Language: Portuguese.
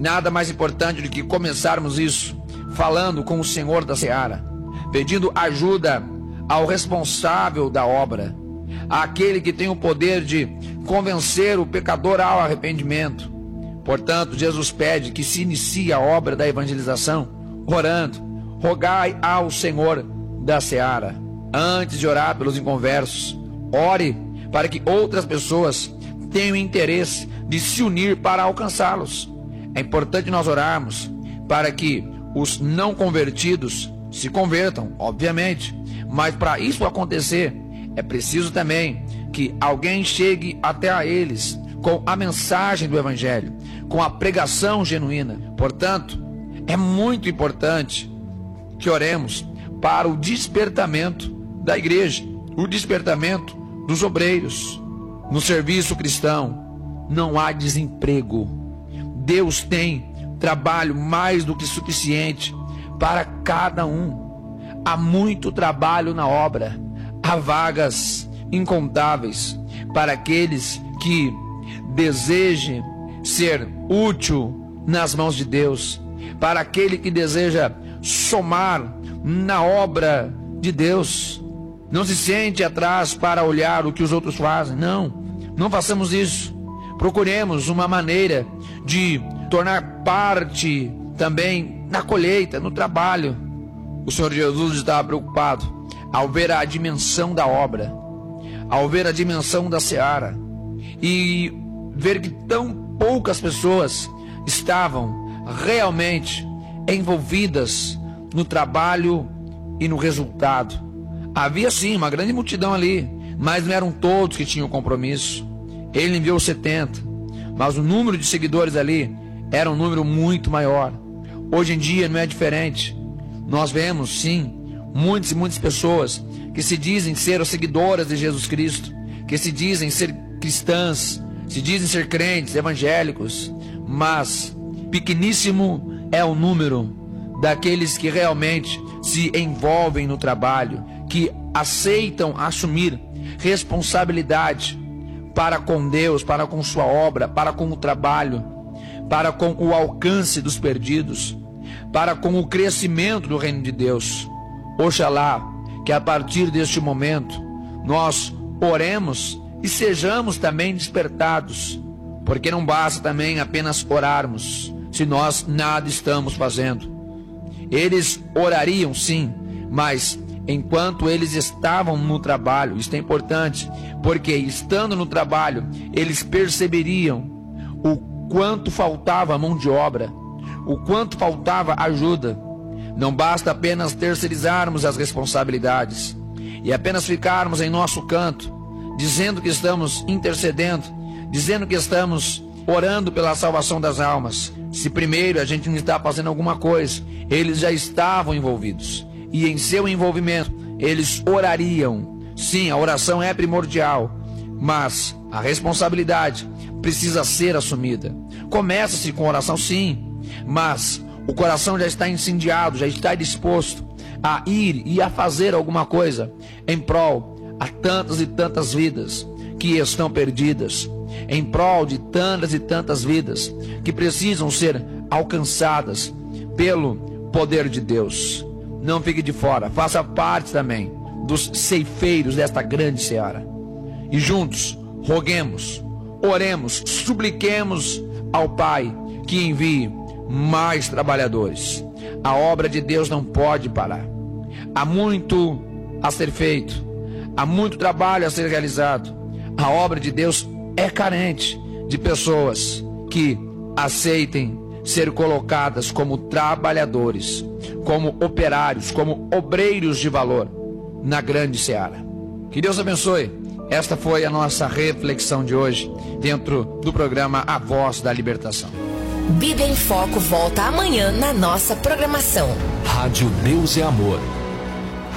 Nada mais importante do que começarmos isso falando com o Senhor da seara, pedindo ajuda ao responsável da obra, àquele que tem o poder de convencer o pecador ao arrependimento. Portanto, Jesus pede que se inicie a obra da evangelização orando. Rogai ao Senhor da seara. Antes de orar pelos inconversos, ore para que outras pessoas tenham interesse de se unir para alcançá-los. É importante nós orarmos para que os não convertidos se convertam, obviamente, mas para isso acontecer, é preciso também que alguém chegue até a eles com a mensagem do Evangelho, com a pregação genuína. Portanto, é muito importante que oremos para o despertamento da igreja, o despertamento dos obreiros. No serviço cristão não há desemprego. Deus tem trabalho mais do que suficiente para cada um. Há muito trabalho na obra, há vagas incontáveis para aqueles que desejem ser útil nas mãos de Deus, para aquele que deseja somar na obra de Deus. Não se sente atrás para olhar o que os outros fazem. Não façamos isso. Procuremos uma maneira de tornar parte também na colheita, no trabalho. O Senhor Jesus estava preocupado ao ver a dimensão da obra, ao ver a dimensão da seara e ver que tão poucas pessoas estavam realmente envolvidas no trabalho e no resultado. Havia sim uma grande multidão ali, mas não eram todos que tinham compromisso. Ele enviou 70, mas o número de seguidores ali era um número muito maior. Hoje em dia não é diferente. Nós vemos sim muitas e muitas pessoas que se dizem ser seguidoras de Jesus Cristo, que se dizem ser cristãs, se dizem ser crentes, evangélicos, mas pequeníssimo é o número daqueles que realmente se envolvem no trabalho, que aceitam assumir responsabilidade para com Deus, para com sua obra, para com o trabalho, para com o alcance dos perdidos, para com o crescimento do reino de Deus. Oxalá que a partir deste momento nós oremos e sejamos também despertados, porque não basta também apenas orarmos se nós nada estamos fazendo. Eles orariam sim, mas enquanto eles estavam no trabalho, isso é importante, porque estando no trabalho, eles perceberiam o quanto faltava mão de obra, o quanto faltava ajuda. Não basta apenas terceirizarmos as responsabilidades e apenas ficarmos em nosso canto, dizendo que estamos intercedendo, dizendo que estamos orando pela salvação das almas. Se primeiro a gente não está fazendo alguma coisa, eles já estavam envolvidos. E em seu envolvimento, eles orariam. Sim, a oração é primordial, mas a responsabilidade precisa ser assumida. Começa-se com oração, sim, mas o coração já está incendiado, já está disposto a ir e a fazer alguma coisa em prol a tantas e tantas vidas que estão perdidas, em prol de tantas e tantas vidas que precisam ser alcançadas pelo poder de Deus. Não fique de fora, faça parte também dos ceifeiros desta grande seara. E juntos, roguemos, oremos, supliquemos ao Pai que envie mais trabalhadores. A obra de Deus não pode parar. Há muito a ser feito, há muito trabalho a ser realizado. A obra de Deus é carente de pessoas que aceitem ser colocadas como trabalhadores, como operários, como obreiros de valor na grande seara. Que Deus abençoe. Esta foi a nossa reflexão de hoje dentro do programa A Voz da Libertação. Bíblia em Foco volta amanhã na nossa programação. Rádio Deus é Amor.